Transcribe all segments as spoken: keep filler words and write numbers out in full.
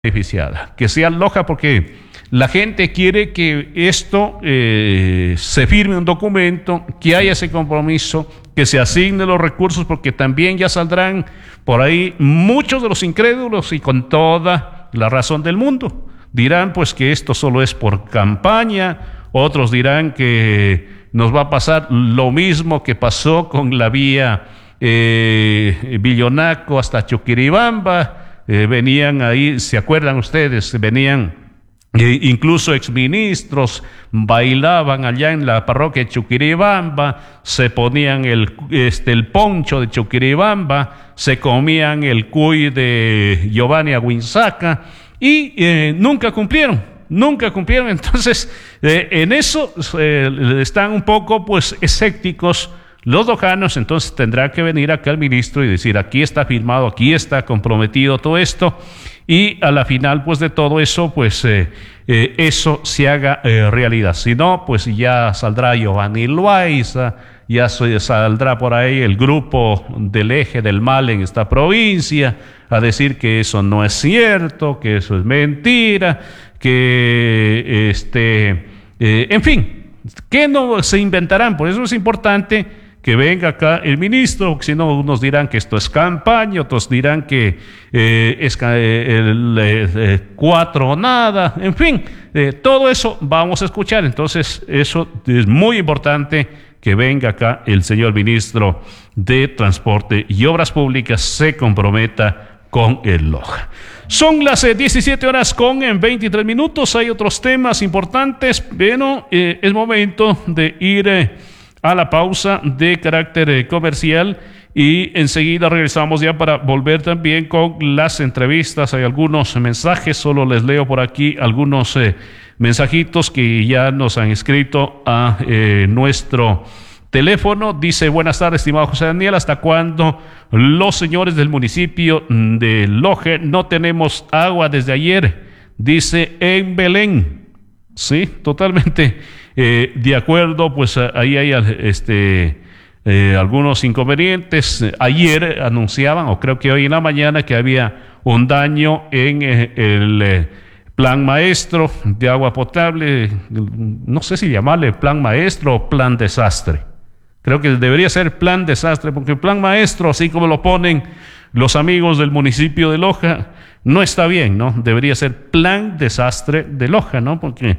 beneficiada, que sea Loja, porque la gente quiere que esto eh, se firme un documento, que haya ese compromiso, que se asignen los recursos, porque también ya saldrán por ahí muchos de los incrédulos y con toda la razón del mundo. Dirán pues que esto solo es por campaña, otros dirán que nos va a pasar lo mismo que pasó con la vía eh, Villonaco hasta Chuquiribamba. Eh, venían ahí, ¿se acuerdan ustedes? Venían eh, incluso exministros, bailaban allá en la parroquia de Chuquiribamba, se ponían el, este, el poncho de Chuquiribamba, se comían el cuy de Giovanni Aguinzaca y eh, nunca cumplieron, nunca cumplieron. Entonces, eh, en eso eh, están un poco pues escépticos los lojanos. Entonces tendrá que venir acá el ministro y decir, aquí está firmado, aquí está comprometido todo esto, y a la final pues de todo eso, pues eh, eh, eso se haga eh, realidad. Si no, pues ya saldrá Giovanni Loaiza, ya saldrá por ahí el grupo del eje del mal en esta provincia a decir que eso no es cierto, que eso es mentira, que este, eh, en fin, que no se inventarán. Por eso es importante que venga acá el ministro, si no, unos dirán que esto es campaña, otros dirán que eh, es eh, el eh, cuatro o nada, en fin, eh, todo eso vamos a escuchar. Entonces, eso es muy importante, que venga acá el señor ministro de Transporte y Obras Públicas, se comprometa con el Loja. Son las eh, diecisiete horas con en veintitrés minutos, hay otros temas importantes, pero eh, es momento de ir Eh, a la pausa de carácter eh, comercial, y enseguida regresamos ya para volver también con las entrevistas. Hay algunos mensajes, solo les leo por aquí algunos eh, mensajitos que ya nos han escrito a eh, nuestro teléfono. Dice: buenas tardes, estimado José Daniel, ¿hasta cuándo los señores del municipio de Loja no tenemos agua desde ayer? Dice en Belén. Sí, totalmente Eh, de acuerdo, pues ahí hay este, eh, algunos inconvenientes. Ayer anunciaban, o creo que hoy en la mañana, que había un daño en eh, el eh, plan maestro de agua potable. No sé si llamarle plan maestro o plan desastre. Creo que debería ser plan desastre, porque el plan maestro, así como lo ponen los amigos del municipio de Loja, no está bien, ¿no? Debería ser plan desastre de Loja, ¿no? Porque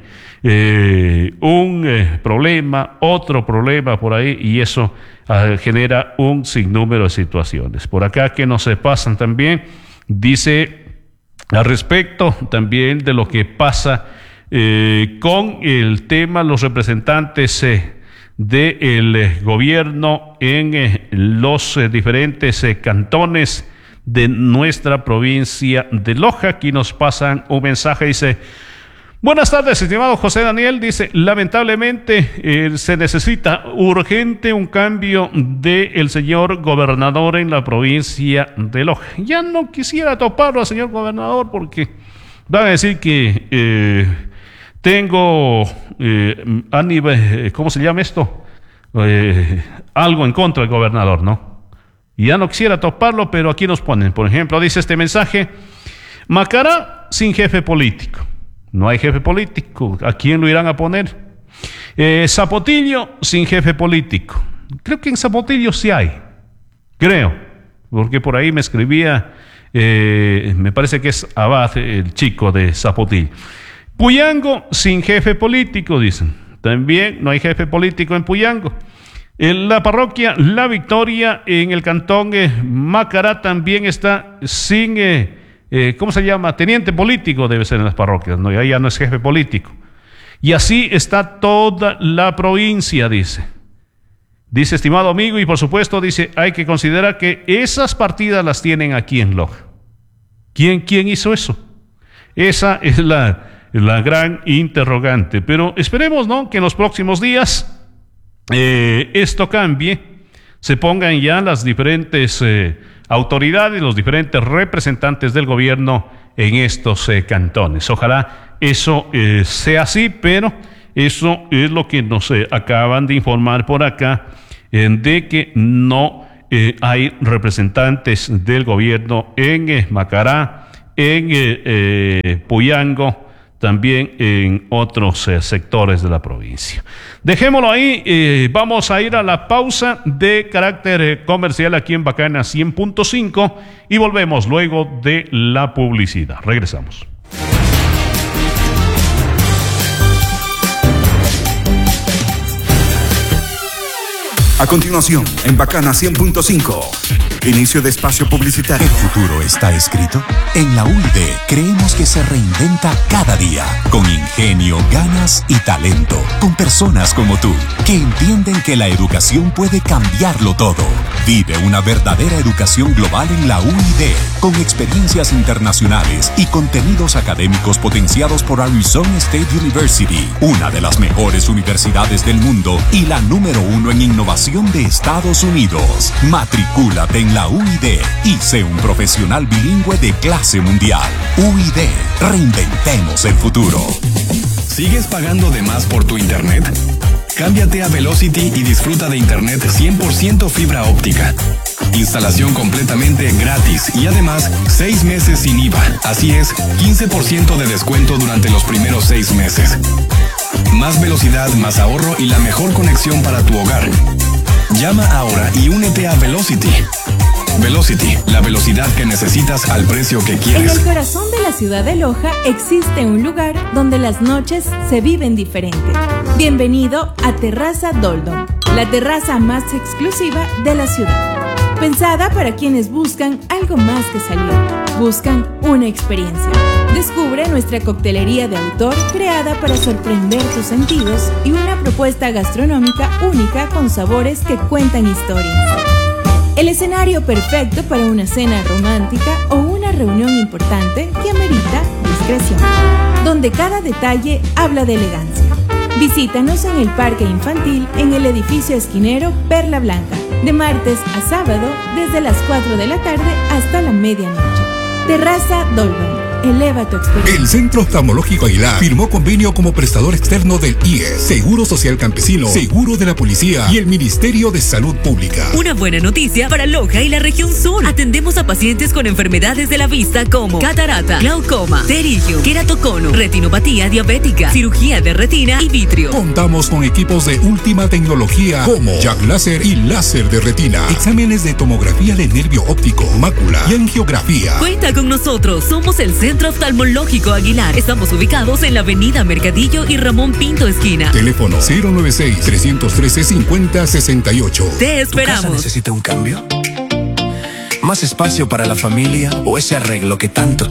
eh, un eh, problema, otro problema por ahí, y eso eh, genera un sinnúmero de situaciones. Por acá que no se pasan también, dice al respecto también de lo que pasa eh, con el tema, los representantes eh, del eh, gobierno en eh, los eh, diferentes eh, cantones de nuestra provincia de Loja. Aquí nos pasan un mensaje, dice: buenas tardes, estimado José Daniel, dice, lamentablemente eh, se necesita urgente un cambio del señor gobernador en la provincia de Loja. Ya no quisiera toparlo al señor gobernador, porque van a decir que eh, tengo eh, a nivel, ¿cómo se llama esto? Eh, algo en contra del gobernador, ¿no? Y ya no quisiera toparlo, pero aquí nos ponen, por ejemplo, dice este mensaje: Macará sin jefe político. No hay jefe político. ¿A quién lo irán a poner? Eh, Zapotillo sin jefe político. Creo que en Zapotillo sí hay. Creo. Porque por ahí me escribía, eh, me parece que es Abad, el chico de Zapotillo. Puyango sin jefe político, dicen. También no hay jefe político en Puyango. En la parroquia La Victoria, en el cantón eh, Macará, también está sin, eh, eh, ¿cómo se llama? Teniente político debe ser en las parroquias, no, ya no es jefe político. Y así está toda la provincia, dice. Dice, estimado amigo, y por supuesto, dice, hay que considerar que esas partidas las tienen aquí en Loja. ¿Quién, quién hizo eso? Esa es la, la gran interrogante. Pero esperemos, ¿no?, que en los próximos días Eh, esto cambie, se pongan ya las diferentes eh, autoridades, los diferentes representantes del gobierno en estos eh, cantones. Ojalá eso eh, sea así, pero eso es lo que nos eh, acaban de informar por acá, eh, de que no eh, hay representantes del gobierno en eh, Macará, en eh, eh, Puyango, también en otros eh, sectores de la provincia. Dejémoslo ahí, eh, vamos a ir a la pausa de carácter eh, comercial aquí en Bacana cien punto cinco y volvemos luego de la publicidad. Regresamos. A continuación, en Bacana cien punto cinco, inicio de espacio publicitario. ¿El futuro está escrito? En la U I D creemos que se reinventa cada día, con ingenio, ganas y talento, con personas como tú, que entienden que la educación puede cambiarlo todo. Vive una verdadera educación global en la U I D, con experiencias internacionales y contenidos académicos potenciados por Arizona State University, una de las mejores universidades del mundo y la número uno en innovación de Estados Unidos. Matricúlate en la U I D y sé un profesional bilingüe de clase mundial. U I D, reinventemos el futuro. ¿Sigues pagando de más por tu internet? Cámbiate a Velocity y disfruta de internet cien por ciento fibra óptica. Instalación completamente gratis y además seis meses sin I V A. Así es, quince por ciento de descuento durante los primeros seis meses. Más velocidad, más ahorro y la mejor conexión para tu hogar. Llama ahora y únete a Velocity. Velocity, la velocidad que necesitas al precio que quieres. En el corazón de la ciudad de Loja existe un lugar donde las noches se viven diferente. Bienvenido a Terraza Doldom, la terraza más exclusiva de la ciudad. Pensada para quienes buscan algo más que salir, buscan una experiencia. Descubre nuestra coctelería de autor creada para sorprender tus sentidos y una propuesta gastronómica única con sabores que cuentan historias. El escenario perfecto para una cena romántica o una reunión importante que amerita discreción, donde cada detalle habla de elegancia. Visítanos en el Parque Infantil en el edificio esquinero Perla Blanca, de martes a sábado desde las cuatro de la tarde hasta la medianoche. Terraza Dolben. Eleva tu experiencia. El Centro Oftalmológico Aguilar firmó convenio como prestador externo del I E S, Seguro Social Campesino, Seguro de la Policía y el Ministerio de Salud Pública. Una buena noticia para Loja y la región sur. Atendemos a pacientes con enfermedades de la vista como catarata, glaucoma, pterígio, queratocono, retinopatía diabética, cirugía de retina y vitrio. Contamos con equipos de última tecnología como Jack Láser y láser de retina, exámenes de tomografía de nervio óptico, mácula y angiografía. Cuenta con nosotros, somos el Centro Centro Oftalmológico Aguilar. Estamos ubicados en la avenida Mercadillo y Ramón Pinto esquina. Teléfono cero nueve seis, tres uno tres, cinco cero seis ocho. Te esperamos. ¿Tu casa necesita un cambio? ¿Más espacio para la familia o ese arreglo que tanto